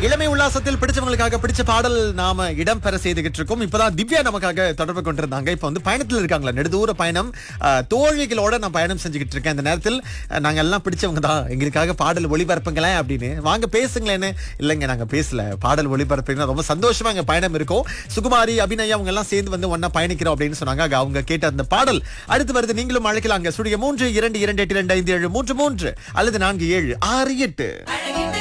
இளமை உல்லாசத்தில் பிடிச்சவங்களுக்காக பிடிச்ச பாடல் நாம இடம் பெற செய்துகிட்டு இருக்கோம். இப்பதான் திவ்யா நமக்காக தொடர்பு கொண்டிருந்தாங்க. இப்ப வந்து பயணத்துல இருக்காங்களா, நெடுதூர பயணம். தோழிகளோட நான் பயணம் செஞ்சுக்கிட்டு இருக்கேன். இந்த நேரத்தில் நாங்க எல்லாம் பிடிச்சவங்க தான், எங்களுக்காக பாடல் ஒளிபரப்புங்களேன் அப்படின்னு. வாங்க பேசுங்களேன்னு. இல்லைங்க நாங்க பேசல, பாடல் ஒளிபரப்புங்கன்னா ரொம்ப சந்தோஷமா எங்க பயணம் இருக்கும். சுகுமாரி, அபிநயா அவங்க எல்லாம் சேர்ந்து வந்து ஒன்னா பயணிக்கிறோம் அப்படின்னு சொன்னாங்க. அவங்க கேட்ட அந்த பாடல் அடுத்து வருது. நீங்களும் அழைக்கலாங்க. 3 2 2 8 2 5 7 3 3 அல்லது 4 7 6 8.